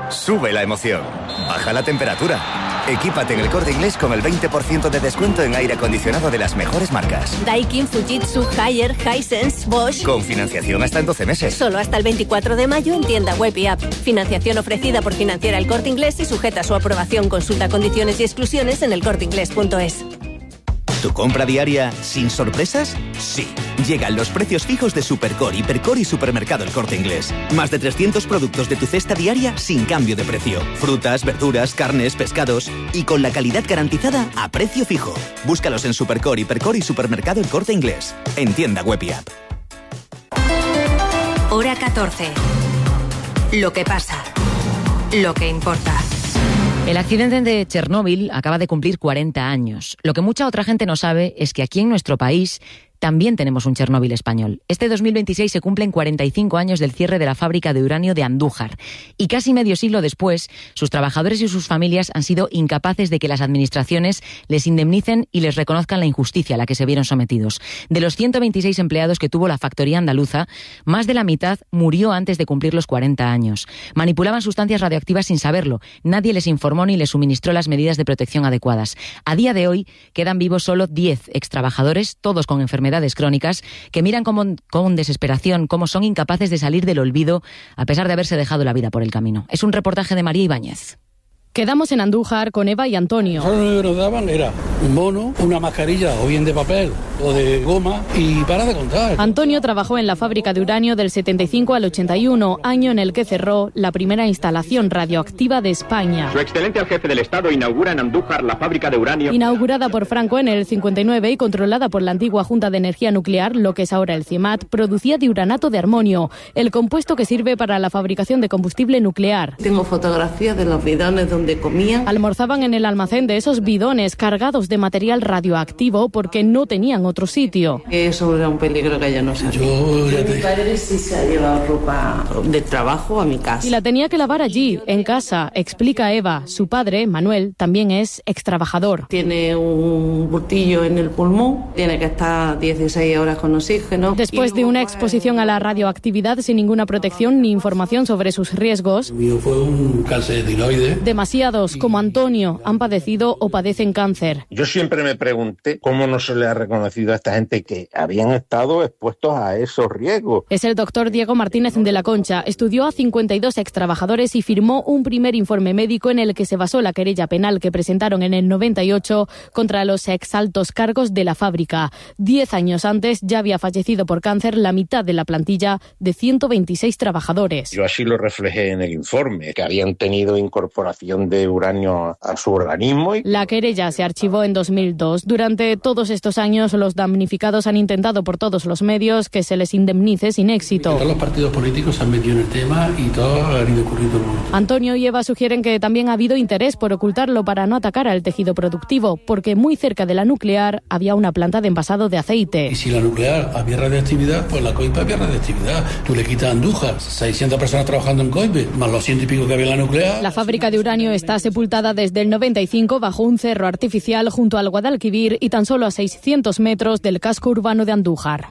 Sube la emoción. Baja la temperatura. Equípate en El Corte Inglés con el 20% de descuento en aire acondicionado de las mejores marcas. Daikin, Fujitsu, Haier, Hisense, Bosch. Con financiación hasta en 12 meses. Solo hasta el 24 de mayo en tienda web y app. Financiación ofrecida por Financiera El Corte Inglés y sujeta a su aprobación. Consulta condiciones y exclusiones en elcorteinglés.es. ¿Tu compra diaria sin sorpresas? Sí. Llegan los precios fijos de Supercore, Hipercore y Supermercado El Corte Inglés. Más de 300 productos de tu cesta diaria sin cambio de precio. Frutas, verduras, carnes, pescados y con la calidad garantizada a precio fijo. Búscalos en Supercore, Hipercore y Supermercado El Corte Inglés. En tienda web y app. Hora 14. Lo que pasa. Lo que importa. El accidente de Chernóbil acaba de cumplir 40 años. Lo que mucha otra gente no sabe es que aquí en nuestro país también tenemos un Chernóbil español. Este 2026 se cumplen 45 años del cierre de la fábrica de uranio de Andújar. Y casi medio siglo después, sus trabajadores y sus familias han sido incapaces de que las administraciones les indemnicen y les reconozcan la injusticia a la que se vieron sometidos. De los 126 empleados que tuvo la factoría andaluza, más de la mitad murió antes de cumplir los 40 años. Manipulaban sustancias radioactivas sin saberlo. Nadie les informó ni les suministró las medidas de protección adecuadas. A día de hoy quedan vivos solo 10 extrabajadores, todos con enfermedades crónicas, que miran con desesperación cómo son incapaces de salir del olvido a pesar de haberse dejado la vida por el camino. Es un reportaje de María Ibáñez. Quedamos en Andújar con Eva y Antonio. Lo único que nos daban era un mono, una mascarilla o bien de papel o de goma y para de contar. Antonio trabajó en la fábrica de uranio del 75 al 81, año en el que cerró la primera instalación radioactiva de España. Su Excelencia el Jefe del Estado inaugura en Andújar la fábrica de uranio. Inaugurada por Franco en el 59 y controlada por la antigua Junta de Energía Nuclear, lo que es ahora el CIEMAT, producía diuranato de armonio, el compuesto que sirve para la fabricación de combustible nuclear. Tengo fotografías de los bidones donde comían. Almorzaban en el almacén de esos bidones cargados de material radioactivo porque no tenían otro sitio. Eso era un peligro que ella no sabía. Mi padre sí se ha llevado ropa de trabajo a mi casa. Y la tenía que lavar allí, en casa, explica Eva. Su padre, Manuel, también es extrabajador. Tiene un bultillo en el pulmón, tiene que estar 16 horas con oxígeno. Después de una exposición a la radioactividad sin ninguna protección ni información sobre sus riesgos, El mío fue un cáncer de tiroides. demasiados, como Antonio, han padecido o padecen cáncer. Yo siempre me pregunté cómo no se le ha reconocido a esta gente que habían estado expuestos a esos riesgos. Es el doctor Diego Martínez de la Concha. Estudió a 52 extrabajadores y firmó un primer informe médico en el que se basó la querella penal que presentaron en el 98 contra los exaltos cargos de la fábrica. 10 años antes ya había fallecido por cáncer la mitad de la plantilla de 126 trabajadores. Yo así lo reflejé en el informe, que habían tenido incorporación de uranio a su organismo. La querella se archivó en 2002. Durante todos estos años, los damnificados han intentado por todos los medios que se les indemnice sin éxito. Todos los partidos políticos se han metido en el tema y todos han ido ocurriendo. Antonio y Eva sugieren que también ha habido interés por ocultarlo para no atacar al tejido productivo, porque muy cerca de la nuclear había una planta de envasado de aceite. Y si la nuclear había radiactividad, pues la COIPE había radiactividad. Tú le quitas a Andújar, 600 personas trabajando en COIPE, más los 100 y pico que había en la nuclear. La fábrica de uranio está sepultada desde el 95 bajo un cerro artificial junto al Guadalquivir y tan solo a 600 metros del casco urbano de Andújar.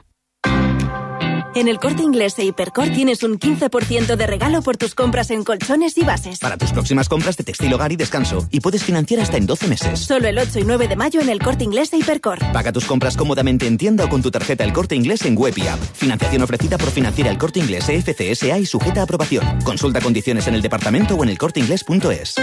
En El Corte Inglés e Hipercor tienes un 15% de regalo por tus compras en colchones y bases. Para tus próximas compras de textil, hogar y descanso. Y puedes financiar hasta en 12 meses. Solo el 8 y 9 de mayo en El Corte Inglés e Hipercor. Paga tus compras cómodamente en tienda o con tu tarjeta El Corte Inglés en web y app. Financiación ofrecida por Financiera El Corte Inglés EFC S.A. y sujeta a aprobación. Consulta condiciones en el departamento o en elcorteinglés.es.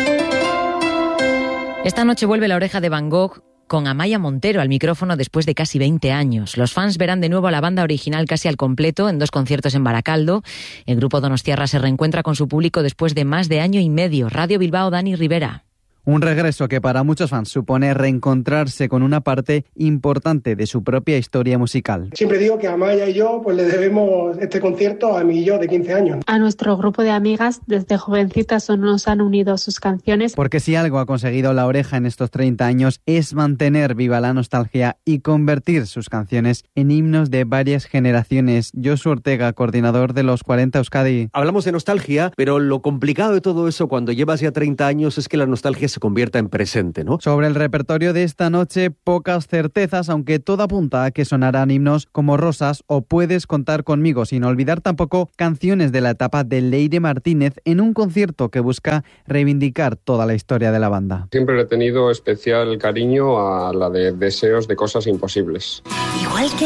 Esta noche vuelve La Oreja de Van Gogh con Amaya Montero al micrófono después de casi 20 años. Los fans verán de nuevo a la banda original casi al completo en 2 conciertos en Baracaldo. El grupo donostiarra se reencuentra con su público después de más de año y medio. Radio Bilbao, Dani Rivera. Un regreso que para muchos fans supone reencontrarse con una parte importante de su propia historia musical. Siempre digo que a Amaya y yo pues le debemos este concierto a mi yo de 15 años. A nuestro grupo de amigas, desde jovencitas nos han unido sus canciones. Porque si algo ha conseguido La Oreja en estos 30 años es mantener viva la nostalgia y convertir sus canciones en himnos de varias generaciones. Josu Ortega, coordinador de los 40 Euskadi. Hablamos de nostalgia, pero lo complicado de todo eso cuando llevas ya 30 años es que la nostalgia se convierta en presente, ¿no? Sobre el repertorio de esta noche, pocas certezas, aunque todo apunta a que sonarán himnos como Rosas o Puedes contar conmigo, sin olvidar tampoco canciones de la etapa de Leire Martínez en un concierto que busca reivindicar toda la historia de la banda. Siempre he tenido especial cariño a la de Deseos de cosas imposibles. Igual que